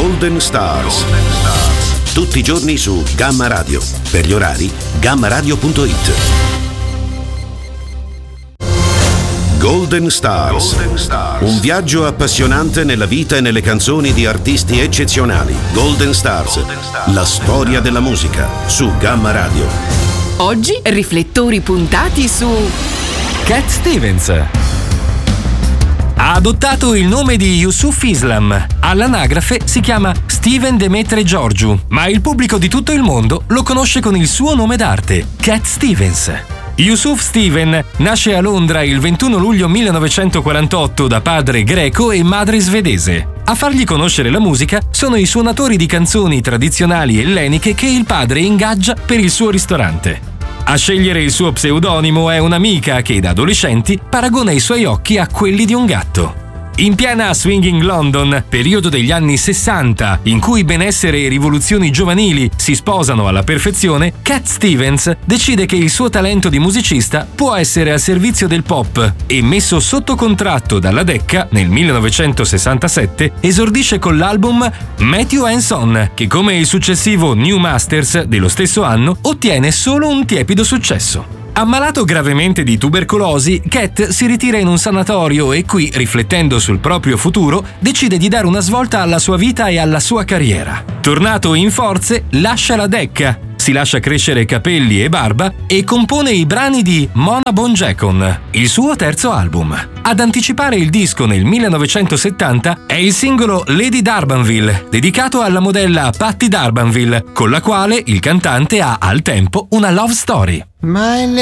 Golden Stars. Tutti i giorni su Gamma Radio. Per gli orari, gammaradio.it. Golden Stars. Un viaggio appassionante nella vita e nelle canzoni di artisti eccezionali. Golden Stars. La storia della musica su Gamma Radio. Oggi riflettori puntati su Cat Stevens. Ha adottato il nome di Yusuf Islam. All'anagrafe si chiama Steven Demetre Georgiou, ma il pubblico di tutto il mondo lo conosce con il suo nome d'arte, Cat Stevens. Yusuf Steven nasce a Londra il 21 luglio 1948 da padre greco e madre svedese. A fargli conoscere la musica sono i suonatori di canzoni tradizionali elleniche che il padre ingaggia per il suo ristorante. A scegliere il suo pseudonimo è un'amica che da adolescenti paragona i suoi occhi a quelli di un gatto. In piena swinging London, periodo degli anni 60, in cui benessere e rivoluzioni giovanili si sposano alla perfezione, Cat Stevens decide che il suo talento di musicista può essere al servizio del pop e, messo sotto contratto dalla Decca nel 1967, esordisce con l'album Matthew and Son, che come il successivo New Masters dello stesso anno ottiene solo un tiepido successo. Ammalato gravemente di tubercolosi, Cat si ritira in un sanatorio e qui, riflettendo sul proprio futuro, decide di dare una svolta alla sua vita e alla sua carriera. Tornato in forze, lascia la Decca, si lascia crescere capelli e barba e compone i brani di Mona Bonjacon, il suo terzo album. Ad anticipare il disco nel 1970 è il singolo Lady D'Urbanville, dedicato alla modella Patti D'Urbanville, con la quale il cantante ha al tempo una love story.